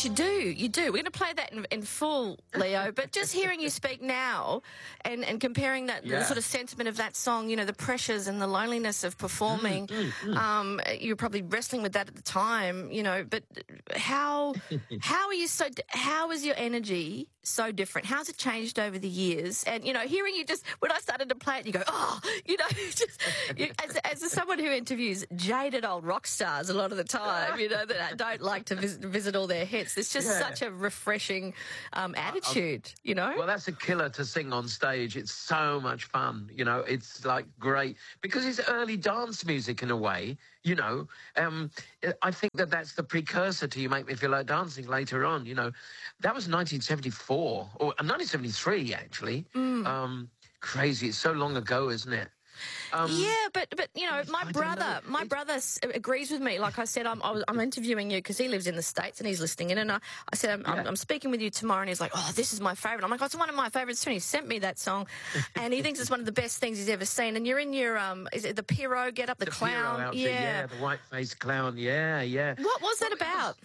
You do. You do. We're going to play that in full, Leo, but just hearing you speak now and comparing that the sort of sentiment of that song, you know, the pressures and the loneliness of performing, you're probably wrestling with that at the time, you know, but how is your energy so different? How's it changed over the years? And, you know, hearing you just, when I started to play it, you go, oh, you know, just as someone who interviews jaded old rock stars a lot of the time, you know, that don't like to visit all their hits. It's just such a refreshing attitude, you know? Well, that's a killer to sing on stage. It's so much fun, you know. It's, like, great. Because it's early dance music in a way, you know. I think that's the precursor to You Make Me Feel Like Dancing later on, you know. That was 1974, or 1973, actually. Crazy. It's so long ago, isn't it? Yeah, but you know, my brother agrees with me. Like I said, I'm interviewing you because he lives in the States and he's listening in. And I said, I'm speaking with you tomorrow, and he's like, oh, this is my favourite. I'm like, oh, it's one of my favourites too. And he sent me that song, and he thinks it's one of the best things he's ever seen. And you're in your is it the Pierrot get up, the clown? Outfit, yeah, the white-faced clown. Yeah. What was that about?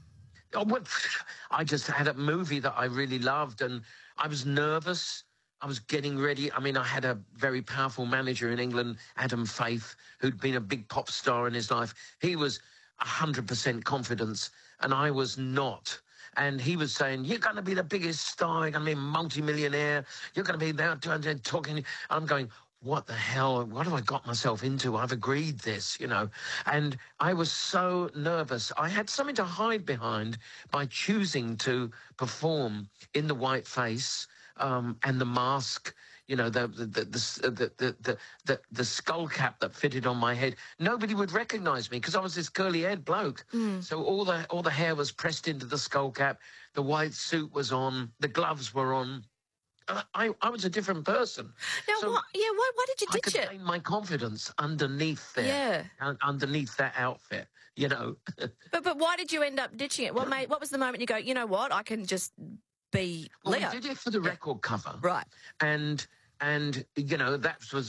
I just had a movie that I really loved, and I was nervous. I was getting ready. I mean, I had a very powerful manager in England, Adam Faith, who'd been a big pop star in his life. He was 100% confidence, and I was not. And he was saying, you're going to be the biggest star, you're going to be a multimillionaire, you're going to be there talking. I'm going, what the hell? What have I got myself into? I've agreed this, you know. And I was so nervous. I had something to hide behind by choosing to perform in the white face and the mask, you know, the skull cap that fitted on my head. Nobody would recognise me because I was this curly-haired bloke. So all the hair was pressed into the skull cap. The white suit was on. The gloves were on. I was a different person. Now, so why did you ditch it? I could gain my confidence underneath there, underneath that outfit, you know. but why did you end up ditching it? What was the moment you go, you know what, I can just be Leo? Well, we did it for the record cover, right? And you know, that was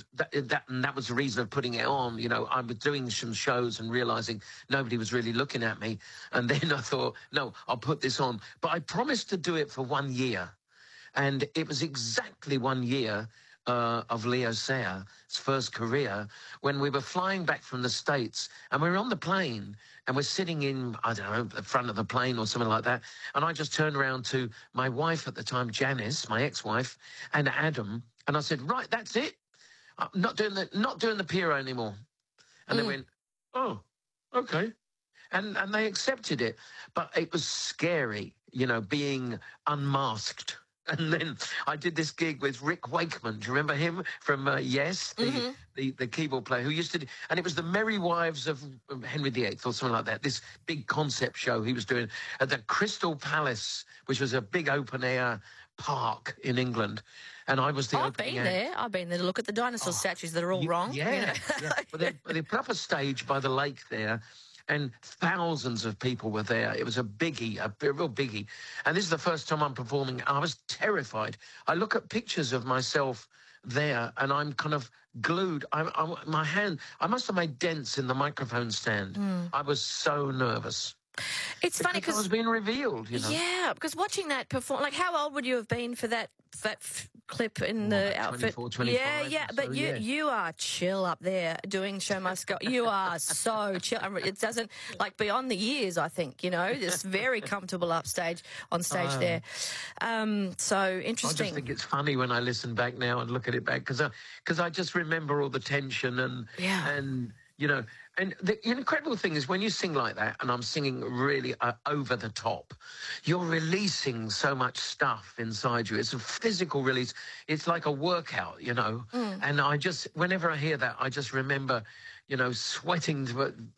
the reason of putting it on. You know, I was doing some shows and realizing nobody was really looking at me, and then I thought, no, I'll put this on. But I promised to do it for 1 year. And it was exactly 1 year of Leo Sayer's first career when we were flying back from the States, and we were on the plane and we're sitting in, I don't know, the front of the plane or something like that. And I just turned around to my wife at the time, Janice, my ex-wife, and Adam. And I said, right, that's it. I'm not doing the Pierrot anymore. And they went, oh, okay. And they accepted it. But it was scary, you know, being unmasked. And then I did this gig with Rick Wakeman. Do you remember him from Yes, the keyboard player who used to do, and it was the Merry Wives of Henry VIII or something like that, this big concept show he was doing at the Crystal Palace, which was a big open-air park in England. And I was the opening act. I've been there to look at the dinosaur statues that are all wrong. Yeah, you know? Well, they put up a stage by the lake there, and thousands of people were there. It was a biggie, a real biggie. And this is the first time I'm performing. I was terrified. I look at pictures of myself there, and I'm kind of glued. My hand, I must have made dents in the microphone stand. I was so nervous. It's funny because it was being revealed, you know. Yeah, because watching that perform, like, how old would you have been for that clip in the outfit? 24, 25. Yeah, but you are chill up there doing Show Must Go. You are so chill. It doesn't, like, beyond the years, I think, you know, just very comfortable on stage there. So interesting. I just think it's funny when I listen back now and look at it back because I just remember all the tension and you know, and the incredible thing is when you sing like that, and I'm singing really over the top, you're releasing so much stuff inside you. It's a physical release. It's like a workout, you know. And whenever I hear that, I just remember, you know, sweating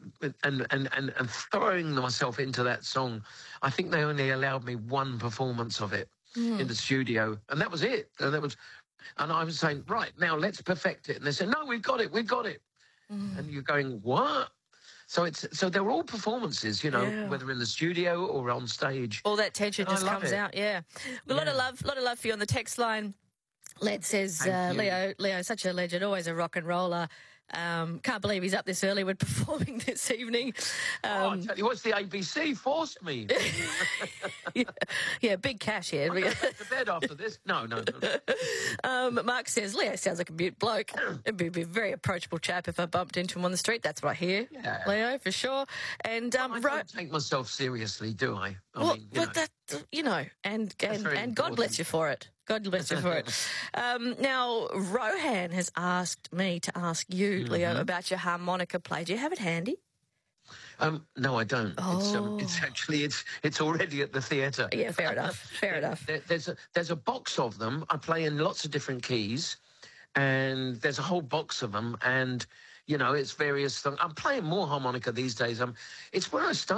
and throwing myself into that song. I think they only allowed me one performance of it in the studio, and that was it. And I was saying, right, now let's perfect it. And they said, no, we've got it. And you're going, what? So they're all performances, you know, whether in the studio or on stage. All that tension just comes out, A lot of love for you on the text line. Led says, Leo, such a legend, always a rock and roller. Can't believe he's up this early. We're performing this evening. I tell you, what's the ABC forced me? Yeah, big cash here. I'm going to bed after this. No. Mark says, Leo sounds like a mute bloke. It'd be a very approachable chap if I bumped into him on the street. That's what I hear, yeah. Leo, for sure. And I don't take myself seriously, do I? And God bless you for it. God bless you for it. Now, Rohan has asked me to ask you, Leo, about your harmonica play. Do you have it handy? No, I don't. Oh. It's already at the theatre. Yeah, fair enough. Fair enough. There's a box of them. I play in lots of different keys, and there's a whole box of them, and it's various things. I'm playing more harmonica these days. It's where I started.